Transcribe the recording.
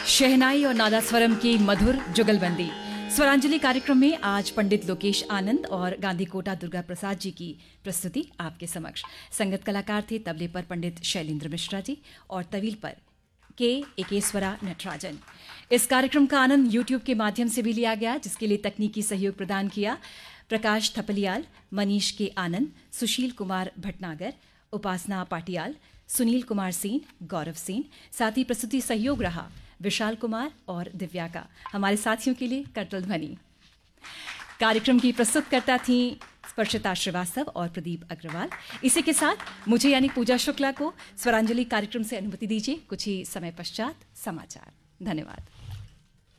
शहनाई और नादास्वरम की मधुर जुगलबंदी। स्वरांजलि कार्यक्रम में आज पंडित लोकेश आनंद और गांधीकोटा दुर्गा प्रसाद जी की प्रस्तुति आपके समक्ष। संगत कलाकार थे तबले पर पंडित शैलेंद्र मिश्रा जी और तवील पर के एकेश्वरा नटराजन। इस कार्यक्रम का आनंद यूट्यूब के माध्यम से भी लिया गया, जिसके लिए तकनीकी सहयोग प्रदान किया प्रकाश थपलियाल, मनीष के आनंद, सुशील कुमार भटनागर, उपासना पाटियाल, सुनील कुमार सेन, गौरव सेन। साथ ही प्रस्तुति सहयोग रहा विशाल कुमार और दिव्या का। हमारे साथियों के लिए करतल ध्वनि। कार्यक्रम की प्रस्तुतकर्ता थी स्पर्शिता श्रीवास्तव और प्रदीप अग्रवाल। इसी के साथ मुझे यानी पूजा शुक्ला को स्वरांजलि कार्यक्रम से अनुमति दीजिए। कुछ ही समय पश्चात समाचार। धन्यवाद।